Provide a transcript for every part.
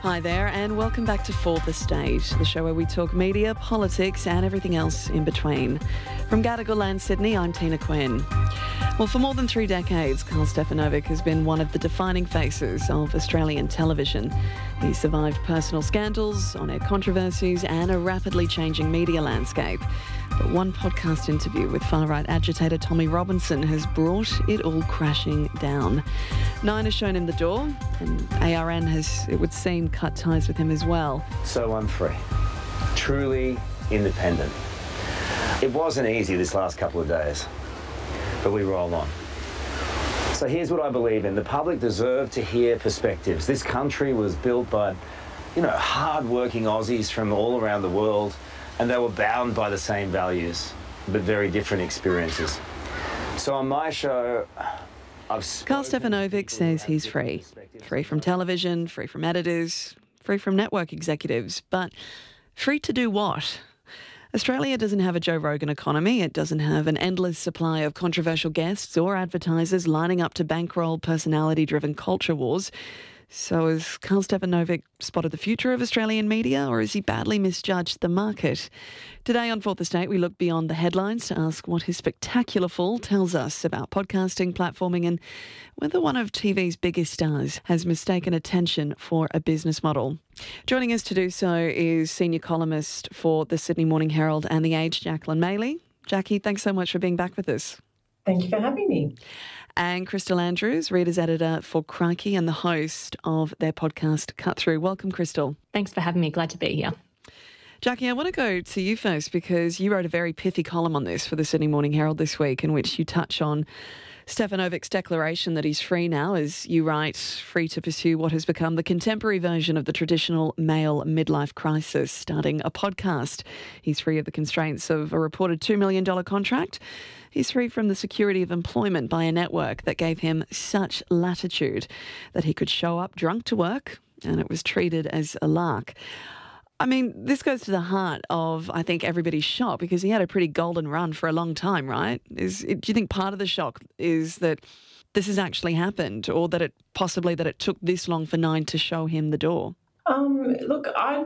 Hi there, and welcome back to For the Stage, the show where we talk media, politics, and everything else in between. From Gadigal Land, Sydney, I'm Tina Quinn. Well, for more than 3 decades, Karl Stefanovic has been one of the defining faces of Australian television. He survived personal scandals, on-air controversies, and a rapidly changing media landscape. But one podcast interview with far-right agitator Tommy Robinson has brought it all crashing down. Nine has shown him the door, and ARN has, it would seem, cut ties with him as well. So I'm free. Truly independent. It wasn't easy this last couple of days, but we roll on. So here's what I believe in. The public deserve to hear perspectives. This country was built by, hard-working Aussies from all around the world, and they were bound by the same values, but very different experiences. So on my show, Karl Stefanovic says he's free. Free from television, free from editors, free from network executives. But free to do what? Australia doesn't have a Joe Rogan economy. It doesn't have an endless supply of controversial guests or advertisers lining up to bankroll personality-driven culture wars. So has Karl Stefanovic spotted the future of Australian media, or has he badly misjudged the market? Today on Fourth Estate, we look beyond the headlines to ask what his spectacular fall tells us about podcasting, platforming, and whether one of TV's biggest stars has mistaken attention for a business model. Joining us to do so is senior columnist for the Sydney Morning Herald and The Age, Jacqueline Maley. Jackie, thanks so much for being back with us. Thank you for having me. And Crystal Andrews, readers editor for Crikey and the host of their podcast Cut Through. Welcome, Crystal. Thanks for having me. Glad to be here. Jackie, I want to go to you first because you wrote a very pithy column on this for the Sydney Morning Herald this week in which you touch on Stefanovic's declaration that he's free now, as you write, free to pursue what has become the contemporary version of the traditional male midlife crisis, starting a podcast. He's free of the constraints of a reported $2 million contract. He's free from the security of employment by a network that gave him such latitude that he could show up drunk to work and it was treated as a lark. I mean, this goes to the heart of, I think, everybody's shock because he had a pretty golden run for a long time, right? Do you think part of the shock is that this has actually happened or that it took this long for Nine to show him the door? Look,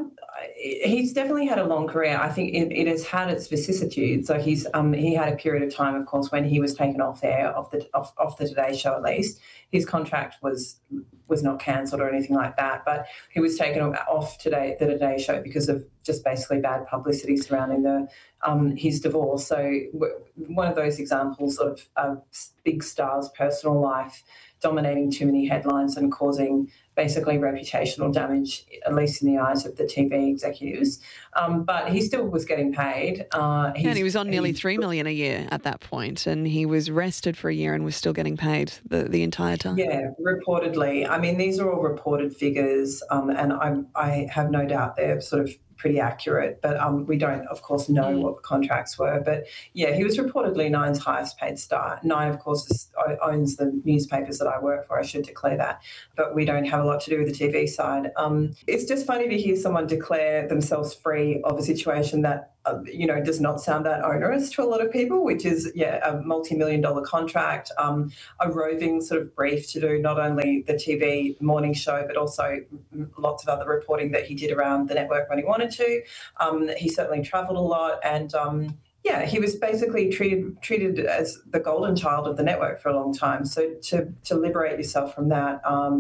he's definitely had a long career. I think it has had its vicissitudes. So he had a period of time, of course, when he was taken off air, off the Today Show at least. His contract was not cancelled or anything like that, but he was taken off the Today Show because of just basically bad publicity surrounding his divorce. So one of those examples of a big star's personal life dominating too many headlines and causing basically reputational damage, at least in the eyes of the TV executives. But he still was getting paid. And he was on nearly $3 million a year at that point, and he was rested for a year and was still getting paid the entire time. Yeah, reportedly. I mean, these are all reported figures, and I have no doubt they're sort of pretty accurate, but we don't, of course, know what the contracts were. But yeah, he was reportedly Nine's highest paid star. Nine, of course, owns the newspapers that I work for. I should declare that, but we don't have a lot to do with the TV side. It's just funny to hear someone declare themselves free of a situation that does not sound that onerous to a lot of people, which is, a multi-million-dollar contract, a roving sort of brief to do not only the TV morning show, but also lots of other reporting that he did around the network when he wanted to. He certainly travelled a lot and, he was basically treated as the golden child of the network for a long time. So to liberate yourself from that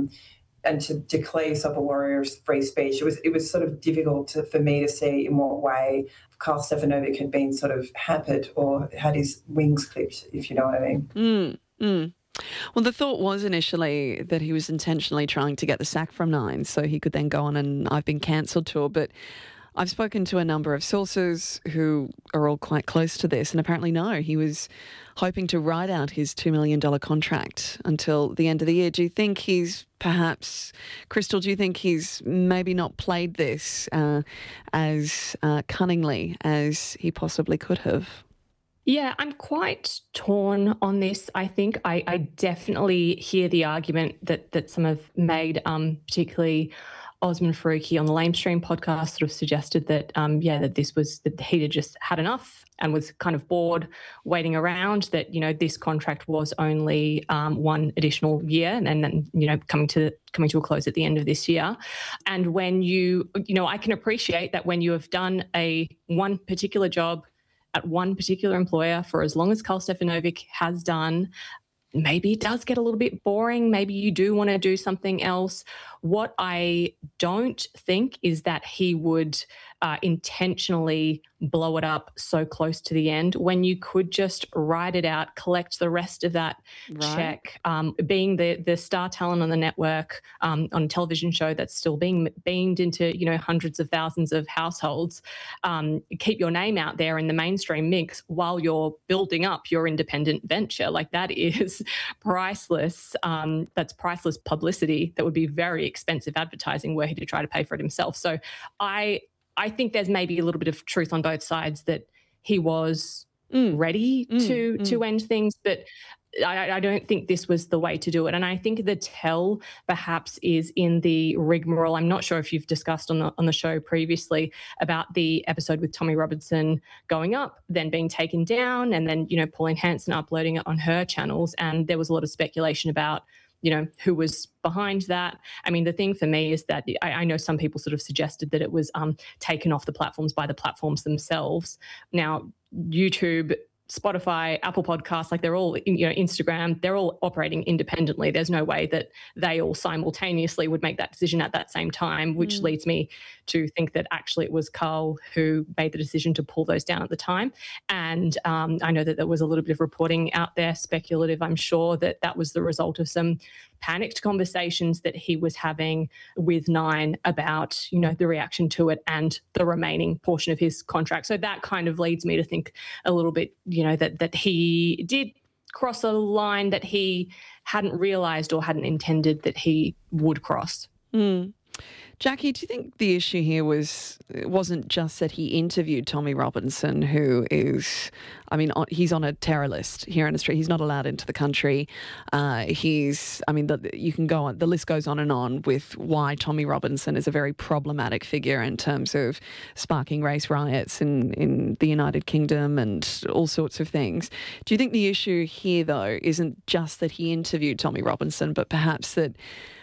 and to declare yourself a warrior of free speech, it was sort of difficult for me to see in what way Karl Stefanovic had been sort of hampered or had his wings clipped, if you know what I mean. Well, the thought was initially that he was intentionally trying to get the sack from Nine so he could then go on an I've been cancelled tour. But I've spoken to a number of sources who are all quite close to this, and apparently no, he was hoping to ride out his $2 million contract until the end of the year. Do you think he's Crystal, do you think he's maybe not played this as cunningly as he possibly could have? Yeah, I'm quite torn on this. I think I definitely hear the argument that some have made, particularly Osman Faruqi on the Lamestream podcast sort of suggested that, that this was that he'd just had enough and was kind of bored waiting around, that, this contract was only one additional year and then, coming to a close at the end of this year. And when I can appreciate that when you have done one particular job at one particular employer for as long as Karl Stefanovic has done, maybe it does get a little bit boring. Maybe you do want to do something else. What I don't think is that he would intentionally blow it up so close to the end when you could just ride it out, collect the rest of that check. Being the star talent on the network, on a television show that's still being beamed into, hundreds of thousands of households, keep your name out there in the mainstream mix while you're building up your independent venture. Like, that is priceless. That's priceless publicity that would be very expensive advertising were he to try to pay for it himself. So I think there's maybe a little bit of truth on both sides that he was ready to end things, but I don't think this was the way to do it. And I think the tell perhaps is in the rigmarole. I'm not sure if you've discussed on the show previously about the episode with Tommy Robinson going up, then being taken down, and then, Pauline Hanson uploading it on her channels. And there was a lot of speculation about, who was behind that. I mean, the thing for me is that I know some people sort of suggested that it was taken off the platforms by the platforms themselves. Now, YouTube, Spotify, Apple Podcasts, like they're all, Instagram, they're all operating independently. There's no way that they all simultaneously would make that decision at that same time, which leads me to think that actually it was Karl who made the decision to pull those down at the time. And I know that there was a little bit of reporting out there, speculative, I'm sure, that was the result of some panicked conversations that he was having with Nine about, the reaction to it and the remaining portion of his contract. So that kind of leads me to think a little bit, that he did cross a line that he hadn't realised or hadn't intended that he would cross. Jackie, do you think the issue here wasn't just that he interviewed Tommy Robinson, who is, he's on a terror list here in Australia. He's not allowed into the country. You can go on, the list goes on with why Tommy Robinson is a very problematic figure in terms of sparking race riots in the United Kingdom and all sorts of things. Do you think the issue here, though, isn't just that he interviewed Tommy Robinson, but perhaps that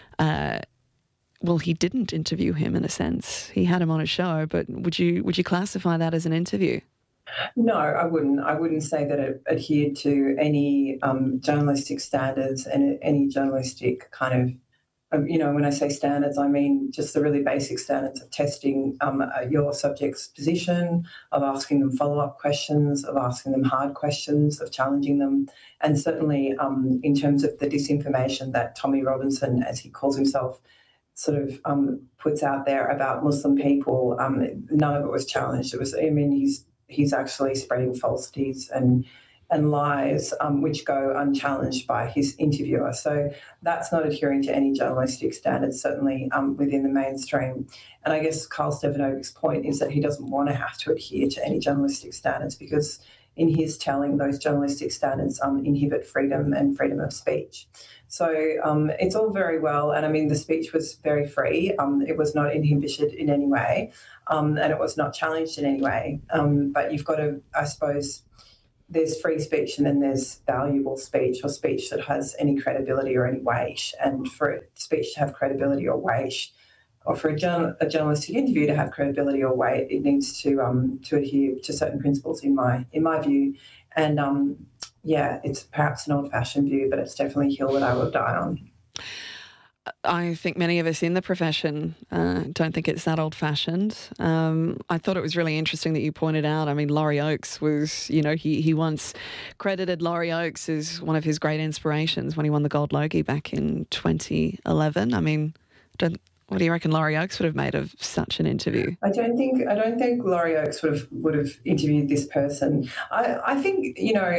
he didn't interview him in a sense. He had him on a show, but would you classify that as an interview? No, I wouldn't. I wouldn't say that it adhered to any journalistic standards and any journalistic kind of, when I say standards, I mean just the really basic standards of testing your subject's position, of asking them follow-up questions, of asking them hard questions, of challenging them. And certainly in terms of the disinformation that Tommy Robinson, as he calls himself, sort of puts out there about Muslim people, none of it was challenged. It was, he's actually spreading falsities and lies which go unchallenged by his interviewer. So that's not adhering to any journalistic standards, certainly within the mainstream. And I guess Karl Stefanovic's point is that he doesn't want to have to adhere to any journalistic standards because in his telling, those journalistic standards inhibit freedom and freedom of speech. So it's all very well, and the speech was very free. It was not inhibited in any way, and it was not challenged in any way. But you've got to, I suppose, there's free speech and then there's valuable speech or speech that has any credibility or any weight. And for speech to have credibility or weight, or for a journalistic interview to have credibility or weight, it needs to adhere to certain principles in my view. And it's perhaps an old-fashioned view, but it's definitely a hill that I will die on. I think many of us in the profession don't think it's that old-fashioned. I thought it was really interesting that you pointed out, Laurie Oakes was, he once credited Laurie Oakes as one of his great inspirations when he won the Gold Logie back in 2011. What do you reckon Laurie Oakes would have made of such an interview? I don't think Laurie Oakes would have interviewed this person. I think,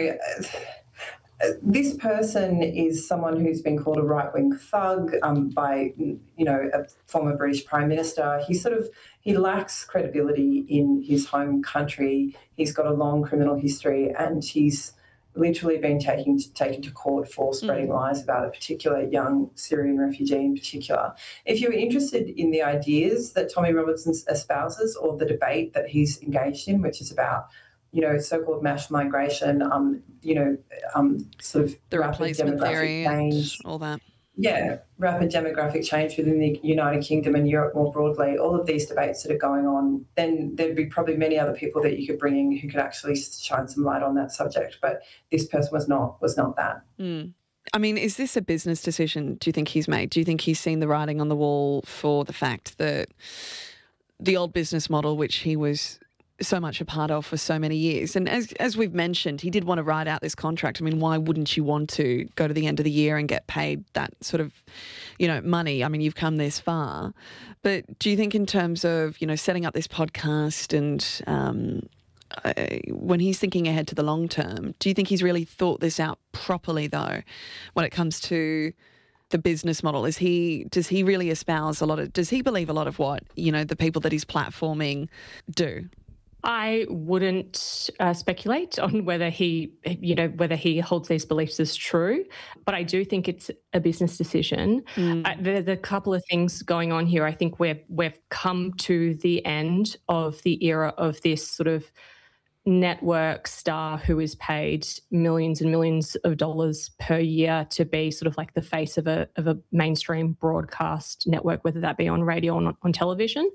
this person is someone who's been called a right-wing thug by, a former British Prime Minister. He lacks credibility in his home country. He's got a long criminal history and he's literally been taken to court for spreading lies about a particular young Syrian refugee in particular. If you're interested in the ideas that Tommy Robinson espouses or the debate that he's engaged in, which is about so-called mass migration, sort of the replacement theory change, and all that. Yeah, rapid demographic change within the United Kingdom and Europe more broadly, all of these debates that are going on, then there'd be probably many other people that you could bring in who could actually shine some light on that subject. But this person was not that. I mean, is this a business decision, do you think he's made? Do you think he's seen the writing on the wall for the fact that the old business model, which he was so much a part of for so many years. And as we've mentioned, he did want to ride out this contract. I mean, why wouldn't you want to go to the end of the year and get paid that sort of, money? I mean, you've come this far. But do you think in terms of, setting up this podcast and when he's thinking ahead to the long term, do you think he's really thought this out properly, though, when it comes to the business model? Does he really espouse does he believe a lot of what, the people that he's platforming do? I wouldn't speculate on whether he holds these beliefs as true, but I do think it's a business decision. There's a couple of things going on here. I think we've come to the end of the era of this sort of network star who is paid millions and millions of dollars per year to be sort of like the face of a mainstream broadcast network, whether that be on radio or on television.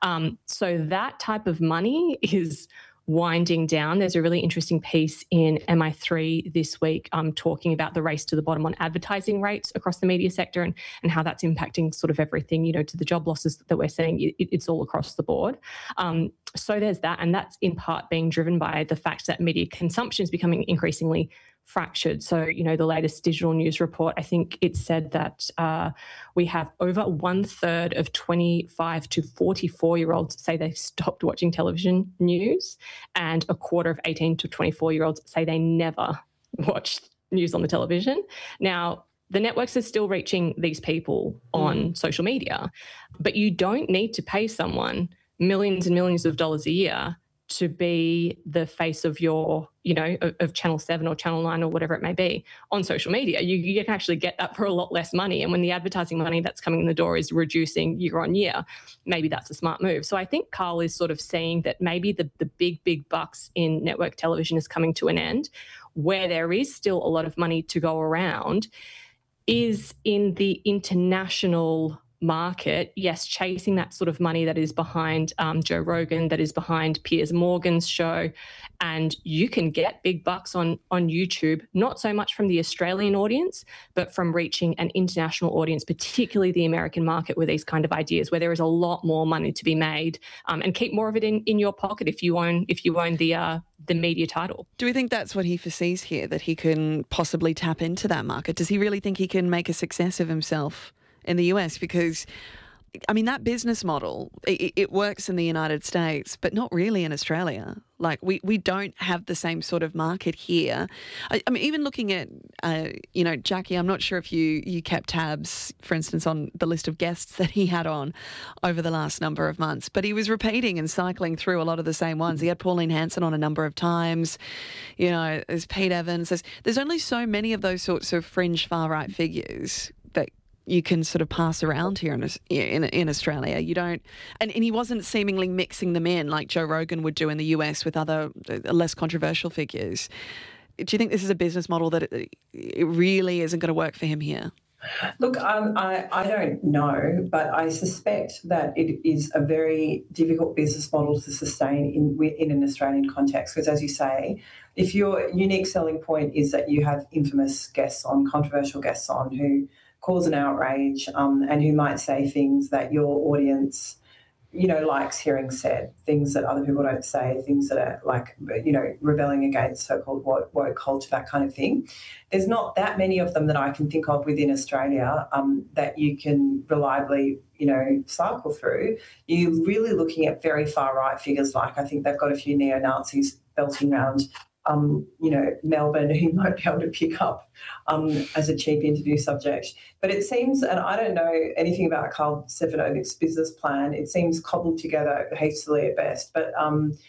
So that type of money is winding down. There's a really interesting piece in MI3 this week talking about the race to the bottom on advertising rates across the media sector and how that's impacting sort of everything, to the job losses that we're seeing. It's all across the board. So there's that, and that's in part being driven by the fact that media consumption is becoming increasingly fractured. So, the latest digital news report, I think it said that we have over 1/3 of 25 to 44-year-olds say they've stopped watching television news, and 1/4 of 18 to 24-year-olds say they never watch news on the television. Now, the networks are still reaching these people on social media, but you don't need to pay someone millions and millions of dollars a year to be the face of your, of Channel 7 or Channel 9 or whatever it may be on social media. You can actually get that for a lot less money. And when the advertising money that's coming in the door is reducing year on year, maybe that's a smart move. So I think Carl is sort of seeing that maybe the big bucks in network television is coming to an end. Where there is still a lot of money to go around is in the international market, yes, chasing that sort of money that is behind Joe Rogan, that is behind Piers Morgan's show. And you can get big bucks on YouTube, not so much from the Australian audience, but from reaching an international audience, particularly the American market, with these kind of ideas where there is a lot more money to be made, and keep more of it in your pocket if you own the media title. Do we think that's what he foresees here, that he can possibly tap into that market? Does he really think he can make a success of himself in the US? Because, I mean, that business model, it works in the United States, but not really in Australia. Like, we don't have the same sort of market here. I mean, even looking at, Jackie, I'm not sure if you kept tabs, for instance, on the list of guests that he had on over the last number of months, but he was repeating and cycling through a lot of the same ones. He had Pauline Hanson on a number of times. There's Pete Evans. There's only so many of those sorts of fringe far-right figures that you can sort of pass around here in Australia. You don't, and he wasn't seemingly mixing them in like Joe Rogan would do in the US with other less controversial figures. Do you think this is a business model that it really isn't going to work for him here? Look, I don't know, but I suspect that it is a very difficult business model to sustain in an Australian context, because, as you say, if your unique selling point is that you have infamous guests on, controversial guests on, who cause an outrage and who might say things that your audience, likes hearing said, things that other people don't say, things that are like, rebelling against so-called woke culture, that kind of thing. There's not that many of them that I can think of within Australia that you can reliably, cycle through. You're really looking at very far-right figures, like I think they've got a few neo-Nazis belting around Melbourne, who might be able to pick up as a cheap interview subject. But it seems, and I don't know anything about Karl Stefanovic's business plan, it seems cobbled together hastily at best. But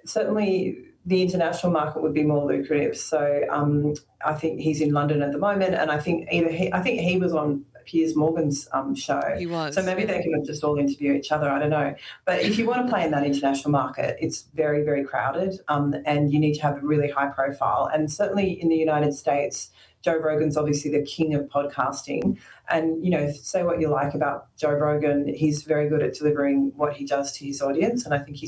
certainly the international market would be more lucrative. So I think he's in London at the moment, and I think he was on Piers Morgan's show. He was. So maybe they can just all interview each other. I don't know. But if you want to play in that international market, it's very, very crowded, and you need to have a really high profile. And certainly in the United States, Joe Rogan's obviously the king of podcasting. And, say what you like about Joe Rogan, he's very good at delivering what he does to his audience. And I think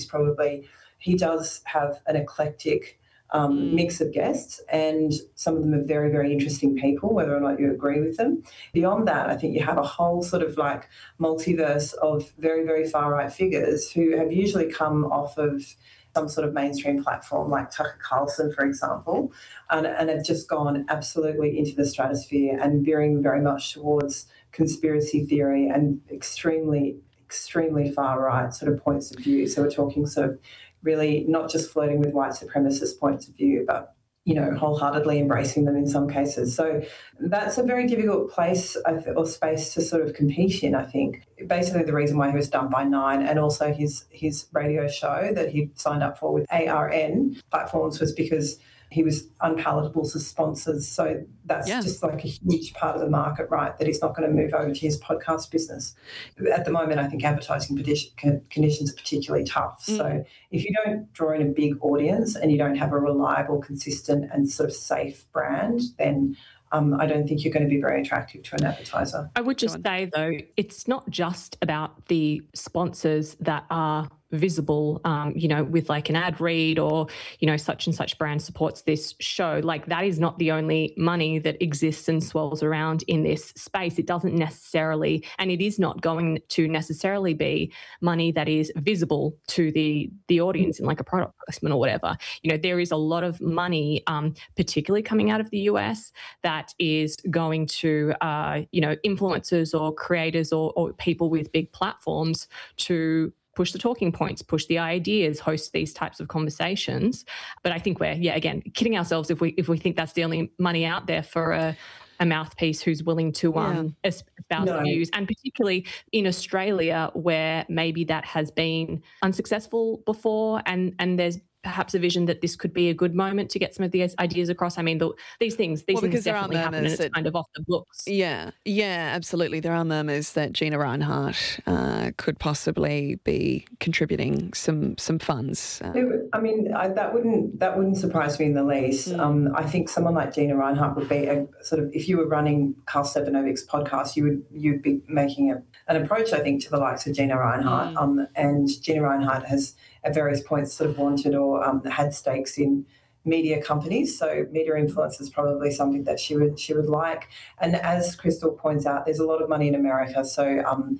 he does have an eclectic mix of guests, and some of them are very, very interesting people, whether or not you agree with them. Beyond that, I think you have a whole sort of like multiverse of very, very far-right figures who have usually come off of some sort of mainstream platform like Tucker Carlson, for example, and have just gone absolutely into the stratosphere and veering very much towards conspiracy theory and extremely, extremely far-right sort of points of view. So we're talking sort of really not just flirting with white supremacist points of view, but, wholeheartedly embracing them in some cases. So that's a very difficult place or space to sort of compete in, I think. Basically the reason why he was dumped by Nine and also his radio show that he signed up for with ARN platforms was because he was unpalatable to sponsors. So that's just like a huge part of the market, right, that he's not going to move over to his podcast business. At the moment, I think advertising conditions are particularly tough. So if you don't draw in a big audience and you don't have a reliable, consistent and sort of safe brand, then I don't think you're going to be very attractive to an advertiser. I would just say, though, it's not just about the sponsors that are visible, with like an ad read or, such and such brand supports this show. Like that is not the only money that exists and swirls around in this space. It doesn't necessarily, and it is not going to necessarily be money that is visible to the audience in like a product placement or whatever. There is a lot of money, particularly coming out of the US, that is going to, influencers or creators or people with big platforms to push the talking points, push the ideas, host these types of conversations. But I think we're, again, kidding ourselves if we think that's the only money out there for a mouthpiece who's willing to espouse views, and particularly in Australia where maybe that has been unsuccessful before, and there's perhaps a vision that this could be a good moment to get some of these ideas across. I mean, these things definitely happen, and it's kind of off the books. Yeah, absolutely. There are murmurs that Gina Reinhart could possibly be contributing some funds. I mean, that wouldn't surprise me in the least. I think someone like Gina Reinhart would be a sort of, if you were running Karl Stefanovic's podcast, you'd be making an approach, I think, to the likes of Gina Reinhart. And Gina Reinhart has at various points sort of wanted or had stakes in media companies. So media influence is probably something that she would like. And as Crystal points out, there's a lot of money in America. So,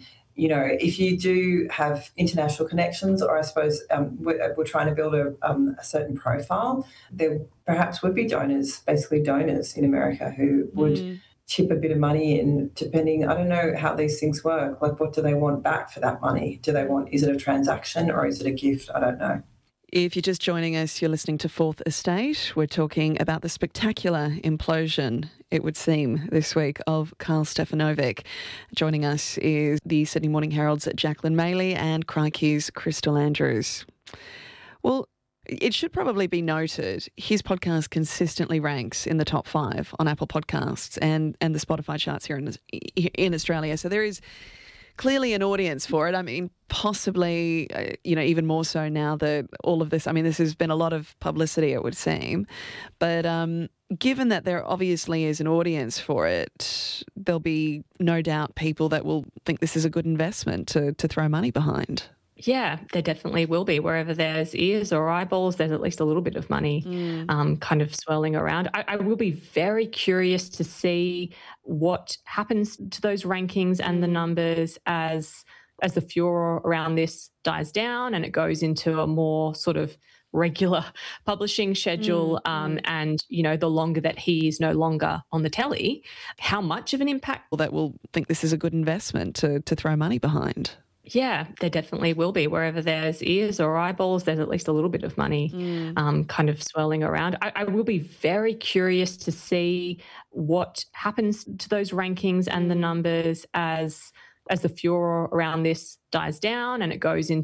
if you do have international connections, or I suppose we're trying to build a certain profile, there perhaps would be donors in America who would chip a bit of money in, depending, I don't know how these things work. Like, what do they want back for that money? Is it a transaction or is it a gift? I don't know. If you're just joining us, you're listening to Fourth Estate. We're talking about the spectacular implosion, it would seem, this week of Karl Stefanovic. Joining us is the Sydney Morning Herald's Jacqueline Maley and Crikey's Crystal Andrews. Well, it should probably be noted, his podcast consistently ranks in the top 5 on Apple Podcasts and the Spotify charts here in Australia. So there is clearly an audience for it. I mean, possibly, even more so now that all of this, I mean, this has been a lot of publicity, it would seem. But given that there obviously is an audience for it, there'll be no doubt people that will think this is a good investment to throw money behind. Yeah, there definitely will be. Wherever there's ears or eyeballs, there's at least a little bit of money kind of swirling around. I will be very curious to see what happens to those rankings and the numbers as the furor around this dies down and it goes into a more sort of regular publishing schedule and, the longer that he is no longer on the telly, how much of an impact that will think this is a good investment to throw money behind. Yeah, there definitely will be. Wherever there's ears or eyeballs, there's at least a little bit of money kind of swirling around. I will be very curious to see what happens to those rankings and the numbers as the furor around this dies down and it goes into